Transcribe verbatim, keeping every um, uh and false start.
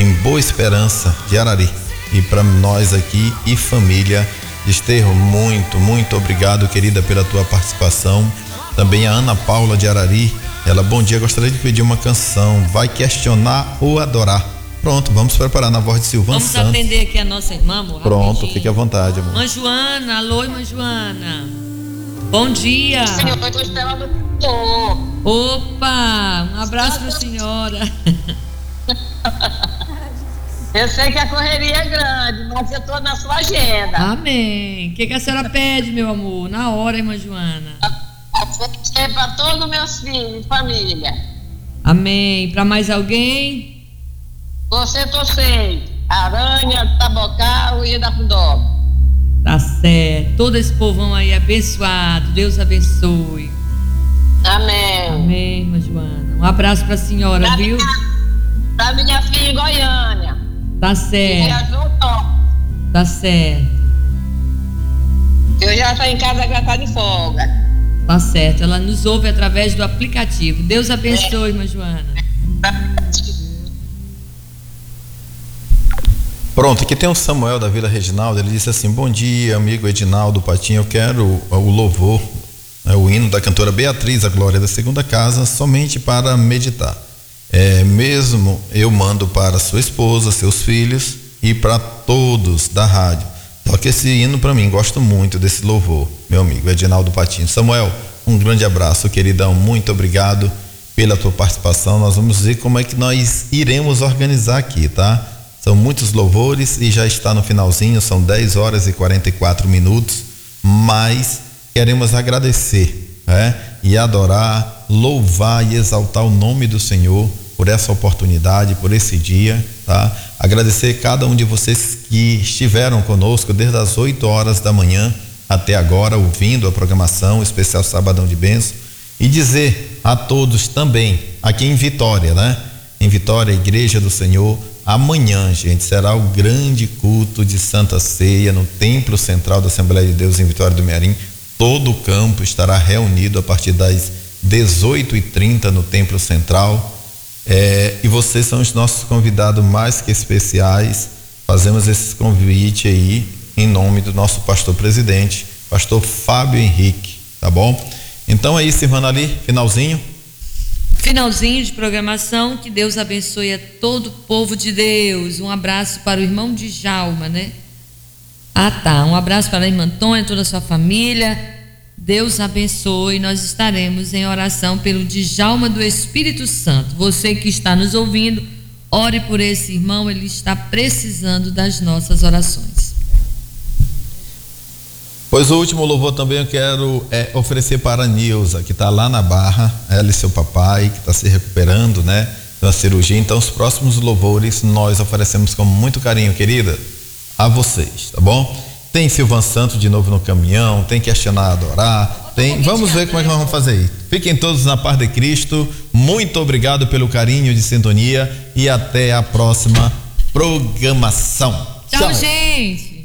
em Boa Esperança de Arari. E para nós aqui e família, Desterro, muito, muito obrigado, querida, pela tua participação. Também a Ana Paula de Arari, ela, bom dia, gostaria de pedir uma canção, vai questionar ou adorar? Pronto, vamos preparar na voz de Silvana Vamos Santos. atender aqui a nossa irmã, amor. Pronto, rapidinho. fique à vontade, amor. Mãe Joana, alô, irmã Joana. Bom dia. Senhor, eu estou esperando. Opa, um abraço para a senhora. Eu sei que a correria é grande, mas eu estou na sua agenda. Amém. O que, que a senhora pede, meu amor? Na hora, irmã Joana. É para todos os meus filhos, família. Amém. Para mais alguém? Você torcei. Aranha, Tabocal e da Fundó. Tá certo. Todo esse povão aí abençoado. Deus abençoe. Amém. Amém, irmã Joana. Um abraço para a senhora, Pra viu? Minha, pra minha filha em Goiânia. Tá Que certo. viajou top. Tá certo. Eu já estou em casa, já está de folga. Tá certo. Ela nos ouve através do aplicativo. Deus abençoe, irmã Joana. Pronto, aqui tem o Samuel da Vila Reginaldo, ele disse assim: bom dia, amigo Edinaldo Patinho, eu quero o louvor, né, o hino da cantora Beatriz, a glória da segunda casa, somente para meditar. É, mesmo eu mando para sua esposa, seus filhos e para todos da rádio. Toque esse hino para mim, gosto muito desse louvor, meu amigo Edinaldo Patinho. Samuel, um grande abraço, queridão, muito obrigado pela tua participação. Nós vamos ver como é que nós iremos organizar aqui, tá? São muitos louvores e já está no finalzinho, são dez horas e quarenta e quatro minutos, mas queremos agradecer, né? E adorar, louvar e exaltar o nome do Senhor por essa oportunidade, por esse dia, tá? Agradecer cada um de vocês que estiveram conosco desde as oito horas da manhã até agora, ouvindo a programação especial Sabadão de Bênção, e dizer a todos também, aqui em Vitória, né? Em Vitória, Igreja do Senhor, amanhã, gente, será o grande culto de Santa Ceia no Templo Central da Assembleia de Deus em Vitória do Mearim. Todo o campo estará reunido a partir das dezoito e trinta no Templo Central. É, e vocês são os nossos convidados mais que especiais. Fazemos esse convite aí em nome do nosso pastor presidente, pastor Fábio Henrique, tá bom? Então é isso, irmã Ali, finalzinho. Finalzinho de programação, que Deus abençoe a todo o povo de Deus. Um abraço para o irmão Djalma, né? Ah, tá. Um abraço para a irmã Antônia, toda a sua família. Deus abençoe. Nós estaremos em oração pelo Djalma do Espírito Santo. Você que está nos ouvindo, ore por esse irmão, ele está precisando das nossas orações. Pois o último louvor também eu quero é, oferecer para a Nilza, que está lá na Barra, ela e seu papai, que está se recuperando, né, da cirurgia. Então os próximos louvores nós oferecemos com muito carinho, querida, a vocês, tá bom? Tem Silvan Santos de novo no caminhão, tem Questionar Adorar, tem, vamos ver como é que nós vamos fazer aí. Fiquem todos na paz de Cristo, muito obrigado pelo carinho de sintonia e até a próxima programação. Tchau, Tchau. gente!